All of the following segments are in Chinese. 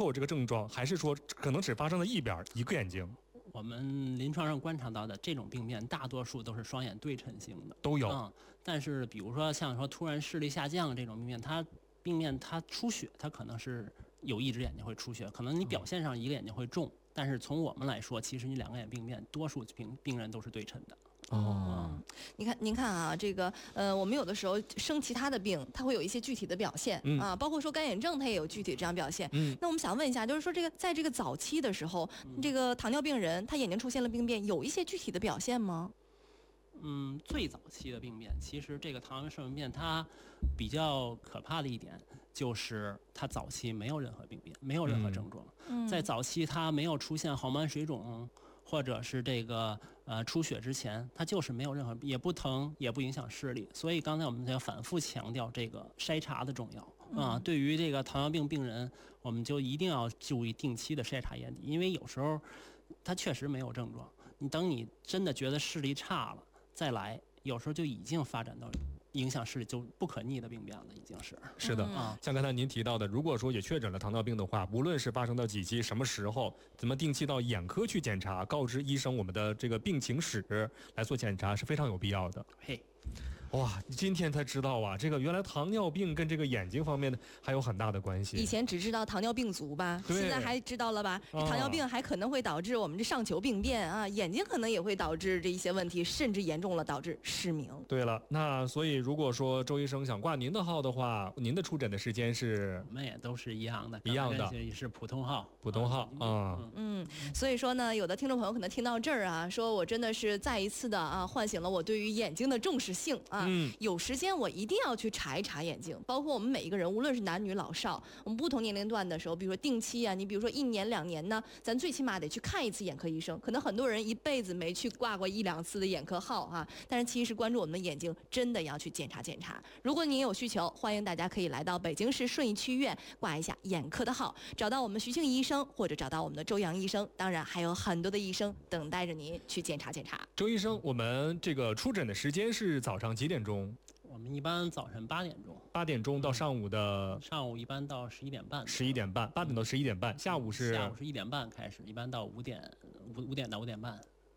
后这个症状，还是说可能只发生在一个眼睛？ 我们临床上观察到的这种病变，大多数都是双眼对称性的， 都有。 但是比如说像突然视力下降这种病变，它出血，它可能是有一只眼睛会出血，可能你表现上一个眼睛会重，但是从我们来说，其实你两个眼病变，多数病人都是对称的。 您看啊，这个我们有的时候生其他的病，它会有一些具体的表现啊，包括说干眼症，它也有具体这样表现。那我们想问一下，就是说在这个早期的时候，这个糖尿病人他眼睛出现了病变，有一些具体的表现吗？ 最早期的病变，其实这个糖尿病肾病变它比较可怕的一点就是它早期没有任何病变，没有任何症状。在早期它没有出现黄斑水肿或者是这个出血之前，它就是没有任何，也不疼，也不影响视力。所以刚才我们要反复强调这个筛查的重要啊。对于这个糖尿病病人，我们就一定要注意定期的筛查眼底，因为有时候它确实没有症状，等你真的觉得视力差了再来，有时候就已经发展到影响视力就不可逆的病变了，已经是的像刚才您提到的，如果说也确诊了糖尿病的话，无论是发生到几期、什么时候，怎么定期到眼科去检查，告知医生我们的这个病情史来做检查是非常有必要的。哇，今天才知道啊，这个原来糖尿病跟这个眼睛方面的还有很大的关系。 以前只知道糖尿病足吧，现在还知道了吧？糖尿病还可能会导致我们这上丘病变啊，眼睛可能也会导致这一些问题，甚至严重了导致失明。 对了，那所以如果说周医生想挂您的号的话，您的出诊的时间是？ 我们也都是一样的，是普通号所以说呢，有的听众朋友可能听到这儿啊，说我真的是再一次的唤醒了我对于眼睛的重视性啊。有时间我一定要去查一查眼睛，包括我们每一个人，无论是男女老少，我们不同年龄段的时候，比如说定期啊，你比如说1年2年呢，咱最起码得去看一次眼科医生。可能很多人一辈子没去挂过1-2次的眼科号啊，但是其实关注我们的眼睛真的要去检查检查。如果您有需求，欢迎大家可以来到北京市顺义区医院挂一下眼科的号，找到我们徐庆医生或者找到我们的周阳医生，当然还有很多的医生等待着您去检查检查。 周医生，我们这个出诊的时间是早上几点钟？ 我们一般早晨8点钟 ，8点钟到上午一般到11点半 ，11点半，8点到11点半，下午是 1点半开始，一般到5点到5点半。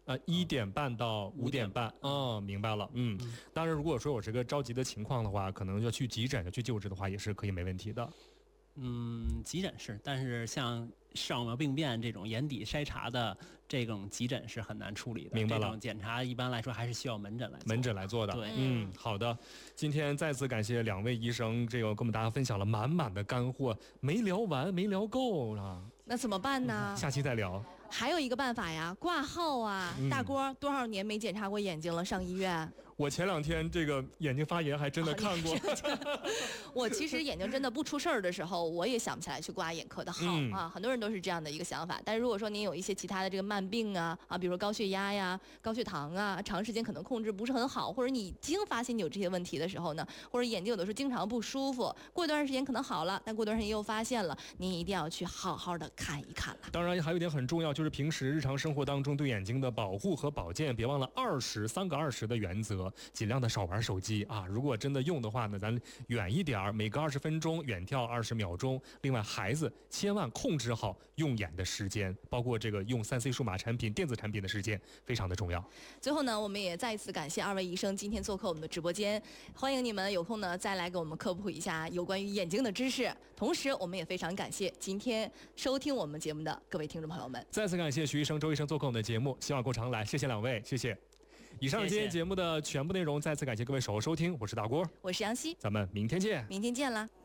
1点半到5点半，明白了。当然，如果说有这个着急的情况的话，可能要去急诊、要去救治的话，也是可以没问题的。 急诊是，但是像上毛病变这种眼底筛查的这种急诊是很难处理的。 明白了， 这种检查一般来说还是需要门诊来做的。 对，好的。今天再次感谢2位医生，这个跟我们大家分享了满满的干货，没聊完，没聊够啊。 那怎么办呢？ 下期再聊。 还有一个办法呀，挂号啊。大郭多少年没检查过眼睛了？上医院？ 我前2天这个眼睛发炎还真的看过。 我其实眼睛真的不出事儿的时候，我也想不起来去挂眼科的号啊。很多人都是这样的一个想法。但是如果说您有一些其他的这个慢病啊，比如说高血压呀、高血糖啊，长时间可能控制不是很好，或者你已经发现你有这些问题的时候呢，或者眼睛有的时候经常不舒服，过一段时间可能好了，但过段时间又发现了，您一定要去好好的看一看了。 当然还有一点很重要，就是平时日常生活当中对眼睛的保护和保健，别忘了3个20的原则，尽量的少玩手机啊。如果真的用的话呢，咱远一点，每隔20分钟远眺20秒钟。另外，孩子千万控制好用眼的时间，包括这个用3C 数码产品、电子产品的时间，非常的重要。 最后呢，我们也再一次感谢2位医生今天做客我们的直播间，欢迎你们有空呢再来给我们科普一下有关于眼睛的知识。同时，我们也非常感谢今天收听我们节目的各位听众朋友们。 再次感谢徐医生、周医生做客我们的节目，希望够常来，谢谢2位，谢谢。以上是今天节目的全部内容，再次感谢各位守候收听，我是大郭， 我是杨希， 咱们明天见， 明天见啦。